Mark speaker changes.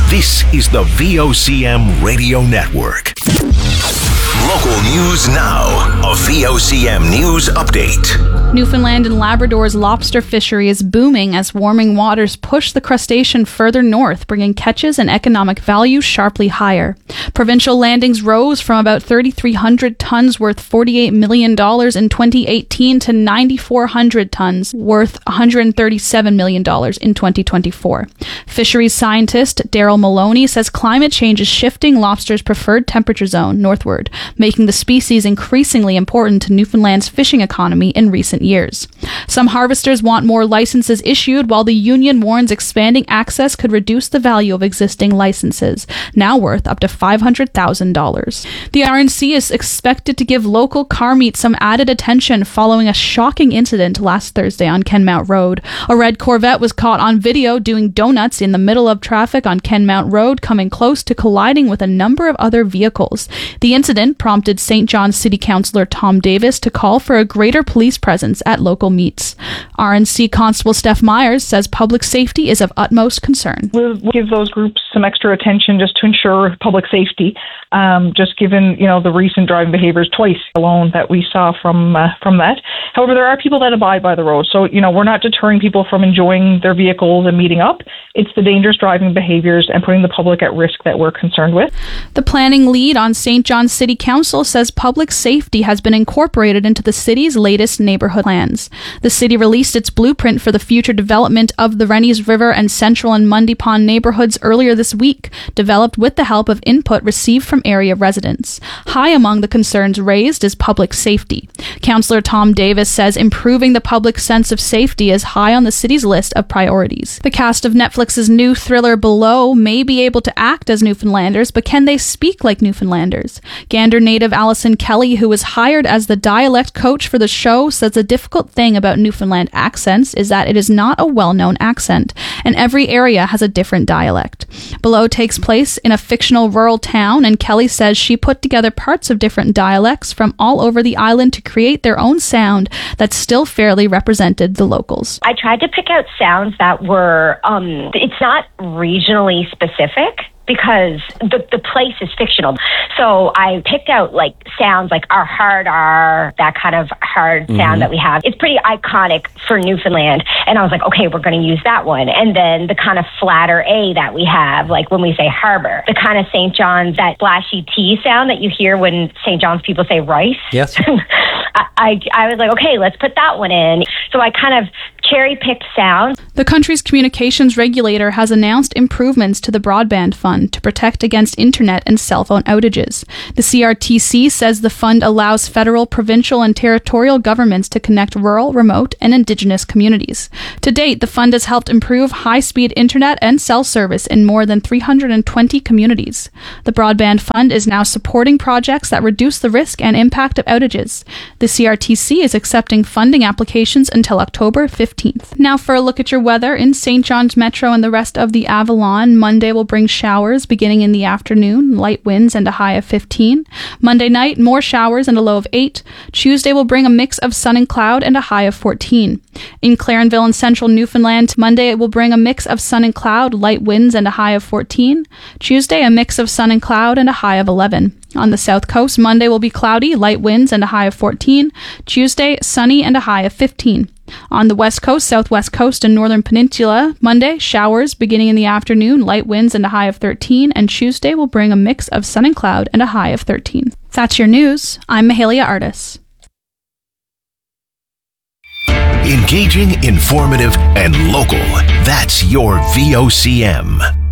Speaker 1: This is the VOCM Radio Network. Local news now. A VOCM news update.
Speaker 2: Newfoundland and Labrador's lobster fishery is booming as warming waters push the crustacean further north, bringing catches and economic value sharply higher. Provincial landings rose from about 3,300 tons worth $48 million in 2018 to 9,400 tons worth $137 million in 2024. Fisheries scientist Daryl Maloney says climate change is shifting lobster's preferred temperature zone northward, making the species increasingly important to Newfoundland's fishing economy in recent years. Some harvesters want more licenses issued, while the union warns expanding access could reduce the value of existing licenses, now worth up to $500,000. The RNC is expected to give local car meet some added attention following a shocking incident last Thursday on Kenmount Road. A red Corvette was caught on video doing donuts in the middle of traffic on Kenmount Road, coming close to colliding with a number of other vehicles. The incident prompted St. John's City Councillor Tom Davis to call for a greater police presence at local meets. RNC Constable Steph Myers says public safety is of utmost concern.
Speaker 3: We'll give those groups some extra attention just to ensure public safety, just given, the recent driving behaviors twice alone that we saw from that. However, there are people that abide by the road. So, we're not deterring people from enjoying their vehicles and meeting up. It's the dangerous driving behaviors and putting the public at risk that we're concerned with.
Speaker 2: The planning lead on St. John's City Council says public safety has been incorporated into the city's latest neighborhood plans. The city released its blueprint for the future development of the Rennies River and Central and Mundy Pond neighborhoods earlier this week, developed with the help of input received from area residents. High among the concerns raised is public safety. Councillor Tom Davis says improving the public sense of safety is high on the city's list of priorities. The cast of Netflix's new thriller Below may be able to act as Newfoundlanders, but can they speak like Newfoundlanders? Gander native Allison Kelly, who was hired as the dialect coach for the show, says the difficult thing about Newfoundland accents is that it is not a well-known accent, and every area has a different dialect. Below takes place in a fictional rural town, and Kelly says she put together parts of different dialects from all over the island to create their own sound that still fairly represented the locals.
Speaker 4: I tried to pick out sounds that were, it's not regionally specific, because the place is fictional. So I picked out sounds like our hard R, that kind of hard sound that we have. It's pretty iconic for Newfoundland. And I was like, okay, we're going to use that one. And then the kind of flatter A that we have, like when we say harbor, the kind of St. John's, that flashy T sound that you hear when St. John's people say rice.
Speaker 5: Yes.
Speaker 4: I was like, okay, let's put that one in. So I kind of cherry-picked sounds.
Speaker 2: The country's communications regulator has announced improvements to the broadband fund to protect against internet and cell phone outages. The CRTC says the fund allows federal, provincial, and territorial governments to connect rural, remote, and Indigenous communities. To date, the fund has helped improve high-speed internet and cell service in more than 320 communities. The broadband fund is now supporting projects that reduce the risk and impact of outages. The CRTC is accepting funding applications until October 15th. Now for a look at your weather. In St. John's Metro and the rest of the Avalon, Monday will bring showers beginning in the afternoon, light winds and a high of 15. Monday night, more showers and a low of 8. Tuesday will bring a mix of sun and cloud and a high of 14. In Clarenville and central Newfoundland, Monday it will bring a mix of sun and cloud, light winds and a high of 14. Tuesday, a mix of sun and cloud and a high of 11. On the south coast, Monday will be cloudy, light winds and a high of 14. Tuesday, sunny and a high of 15. On the west coast, southwest coast, and northern peninsula, Monday, showers beginning in the afternoon, light winds and a high of 13, and Tuesday will bring a mix of sun and cloud and a high of 13. That's your news. I'm Mahalia Artis.
Speaker 1: Engaging, informative, and local. That's your VOCM.